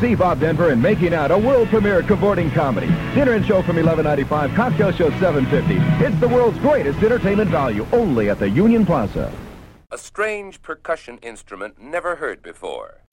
See Bob Denver in Making Out, a world premiere cavorting comedy. Dinner and show from $11.95, cocktail show $7.50. It's the world's greatest entertainment value, only at the Union Plaza. A strange percussion instrument never heard before.